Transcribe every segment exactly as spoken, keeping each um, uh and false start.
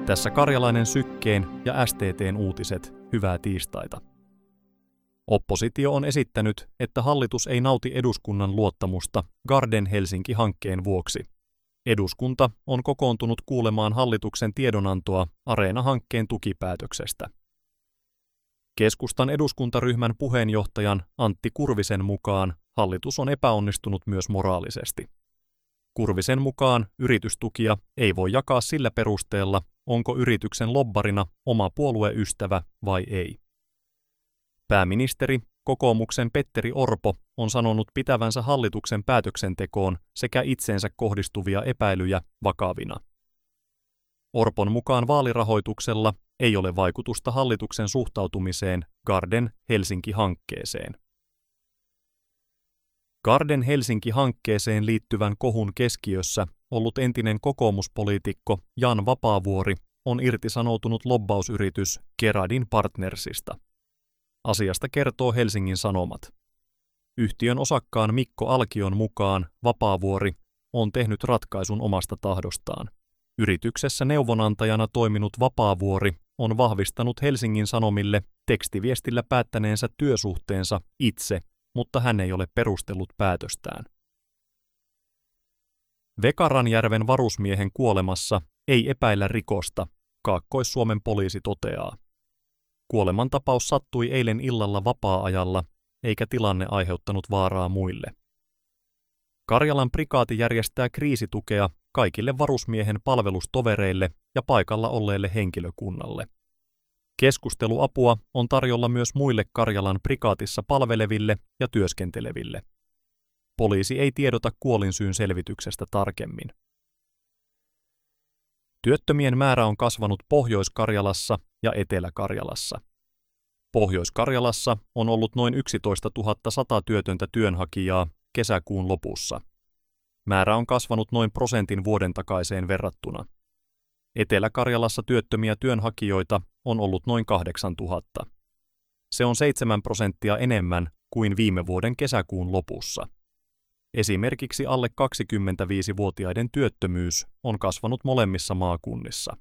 Tässä Karjalainen Sykkeen ja S T T:n uutiset. Hyvää tiistaita. Oppositio on esittänyt, että hallitus ei nauti eduskunnan luottamusta Garden Helsinki-hankkeen vuoksi. Eduskunta on kokoontunut kuulemaan hallituksen tiedonantoa Areena-hankkeen tukipäätöksestä. Keskustan eduskuntaryhmän puheenjohtajan Antti Kurvisen mukaan hallitus on epäonnistunut myös moraalisesti. Kurvisen mukaan yritystukia ei voi jakaa sillä perusteella, onko yrityksen lobbarina oma puolueystävä vai ei. Pääministeri, kokoomuksen Petteri Orpo, on sanonut pitävänsä hallituksen päätöksentekoon sekä itseensä kohdistuvia epäilyjä vakavina. Orpon mukaan vaalirahoituksella ei ole vaikutusta hallituksen suhtautumiseen Garden Helsinki-hankkeeseen. Garden Helsinki-hankkeeseen liittyvän kohun keskiössä ollut entinen kokoomuspoliitikko Jan Vapaavuori on irtisanoutunut lobbausyritys Keradin Partnersista. Asiasta kertoo Helsingin Sanomat. Yhtiön osakkaan Mikko Alkion mukaan Vapaavuori on tehnyt ratkaisun omasta tahdostaan. Yrityksessä neuvonantajana toiminut Vapaavuori on vahvistanut Helsingin Sanomille tekstiviestillä päättäneensä työsuhteensa itse, mutta hän ei ole perustellut päätöstään. Vekaranjärven varusmiehen kuolemassa ei epäillä rikosta, Kaakkois-Suomen poliisi toteaa. Kuolemantapaus sattui eilen illalla vapaa-ajalla, eikä tilanne aiheuttanut vaaraa muille. Karjalan prikaati järjestää kriisitukea kaikille varusmiehen palvelustovereille ja paikalla olleelle henkilökunnalle. Keskusteluapua on tarjolla myös muille Karjalan prikaatissa palveleville ja työskenteleville. Poliisi ei tiedota kuolinsyyn selvityksestä tarkemmin. Työttömien määrä on kasvanut Pohjois-Karjalassa ja Etelä-Karjalassa. Pohjois-Karjalassa on ollut noin yksitoistatuhatta sata työtöntä työnhakijaa kesäkuun lopussa. Määrä on kasvanut noin prosentin vuoden takaiseen verrattuna. Etelä-Karjalassa työttömiä työnhakijoita on ollut noin kahdeksantuhatta. Se on seitsemän prosenttia enemmän kuin viime vuoden kesäkuun lopussa. Esimerkiksi alle kaksikymmentäviisivuotiaiden työttömyys on kasvanut molemmissa maakunnissa.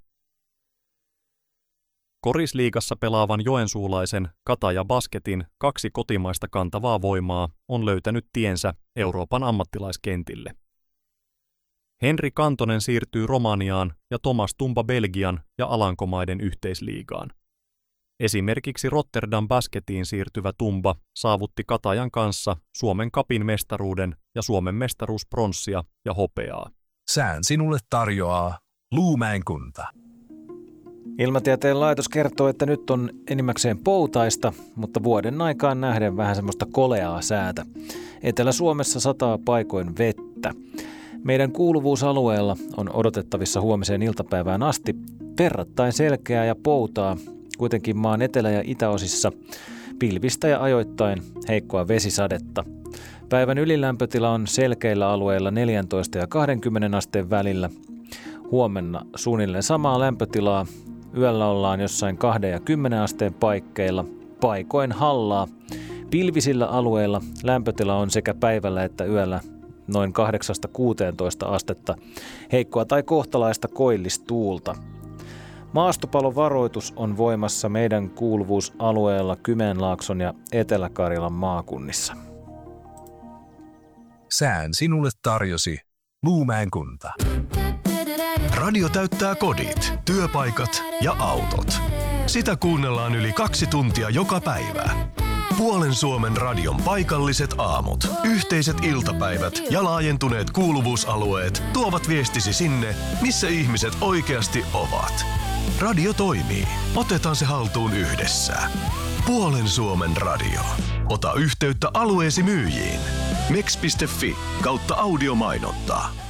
Korisliigassa pelaavan joensuulaisen Kataja Basketin kaksi kotimaista kantavaa voimaa on löytänyt tiensä Euroopan ammattilaiskentille. Henri Kantonen siirtyy Romaniaan ja Thomas Tumba Belgian ja Alankomaiden yhteisliigaan. Esimerkiksi Rotterdam Basketiin siirtyvä Tumba saavutti Katajan kanssa Suomen Cupin mestaruuden ja Suomen mestaruuspronssia ja hopeaa. Sään sinulle tarjoaa Luumäen kunta. Ilmatieteen laitos kertoo, että nyt on enimmäkseen poutaista, mutta vuoden aikaan nähden vähän semmoista koleaa säätä. Etelä-Suomessa sataa paikoin vettä. Meidän kuuluvuusalueella on odotettavissa huomiseen iltapäivään asti verrattain selkeää ja poutaa, kuitenkin maan etelä- ja itäosissa pilvistä ja ajoittain heikkoa vesisadetta. Päivän ylilämpötila on selkeillä alueilla neljätoista ja kaksikymmentä asteen välillä. Huomenna suunnilleen samaa lämpötilaa. Yöllä ollaan jossain kahden ja kymmenen asteen paikkeilla, paikoin hallaa. Pilvisillä alueilla lämpötila on sekä päivällä että yöllä noin kahdeksasta kuuteentoista astetta, heikkoa tai kohtalaista koillistuulta. Maastopalovaroitus on voimassa meidän kuuluvuusalueella Kymenlaakson ja Etelä-Karjalan maakunnissa. Sään sinulle tarjosi Luumäen kunta. Radio täyttää kodit, työpaikat ja autot. Sitä kuunnellaan yli kaksi tuntia joka päivä. Puolen Suomen radion paikalliset aamut, yhteiset iltapäivät ja laajentuneet kuuluvuusalueet tuovat viestisi sinne, missä ihmiset oikeasti ovat. Radio toimii. Otetaan se haltuun yhdessä. Puolen Suomen radio. Ota yhteyttä alueesi myyjiin. meks piste fi kautta audiomainontaa.